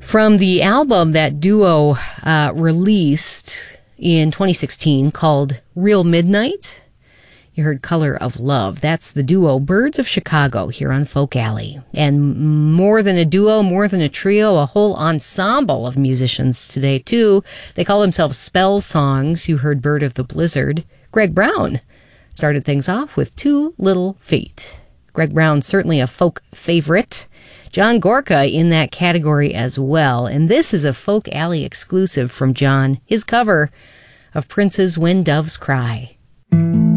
From the album that duo released in 2016 called Real Midnight, you heard Color of Love. That's the duo Birds of Chicago here on Folk Alley. And more than a duo, more than a trio, a whole ensemble of musicians today, too. They call themselves Spell Songs. You heard Bird of the Blizzard. Greg Brown started things off with Two Little Feet. Greg Brown, certainly a folk favorite. John Gorka in that category as well. And this is a Folk Alley exclusive from John, his cover of Prince's When Doves Cry.